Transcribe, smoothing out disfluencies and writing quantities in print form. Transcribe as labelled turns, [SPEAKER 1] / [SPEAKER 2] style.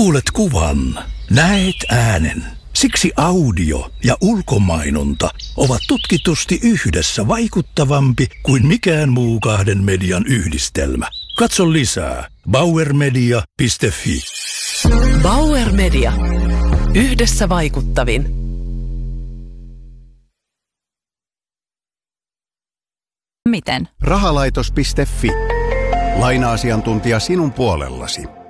[SPEAKER 1] Kuulet kuvan, näet äänen. Siksi audio ja ulkomainonta ovat tutkitusti yhdessä vaikuttavampi kuin mikään muu kahden median yhdistelmä. Katso lisää bauermedia.fi.
[SPEAKER 2] Bauer Media. Yhdessä vaikuttavin.
[SPEAKER 3] Miten?
[SPEAKER 4] Rahalaitos.fi. Laina-asiantuntija sinun puolellasi.